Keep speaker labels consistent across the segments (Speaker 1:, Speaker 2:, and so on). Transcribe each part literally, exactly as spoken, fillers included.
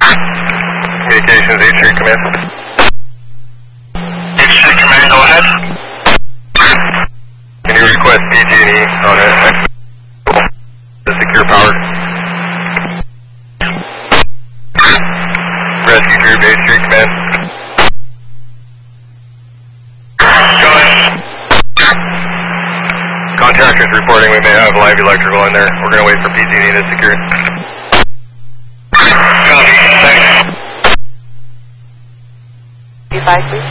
Speaker 1: Communications, H three Command.
Speaker 2: H three Command, go ahead.
Speaker 1: Can you request P G and E on it? The secure power. Rescue Group, H three Command.
Speaker 2: Go ahead.
Speaker 1: Contractors reporting we may have live electrical in there. We're going to wait for P G and E to secure it.
Speaker 2: Copy, thanks.
Speaker 3: five, please.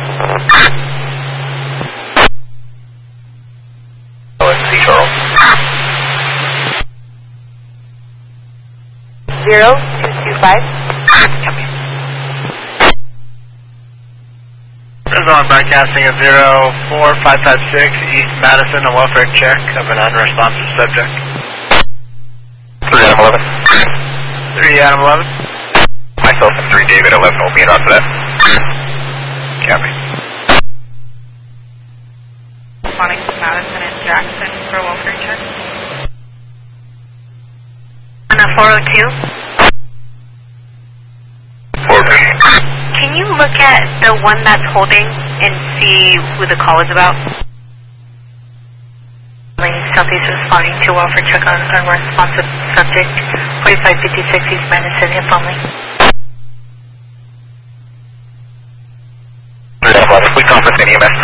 Speaker 1: Oh, it's C. Charles.
Speaker 3: Zero, two, two, five.
Speaker 2: Arizona broadcasting at zero four five five six East Madison, a welfare check of an unresponsive subject.
Speaker 1: three Adam eleven.
Speaker 2: three Adam eleven.
Speaker 1: Myself and three David eleven will be in on for that. Copy.
Speaker 3: Responding to Madison and Jackson for welfare check. On a four oh two.
Speaker 1: four oh two.
Speaker 3: Can you look at the one that's holding and see who the call is about? Southeast responding to welfare check on unresponsive subject, forty-five fifty-six East Madison, if only.
Speaker 1: We conference in E M S.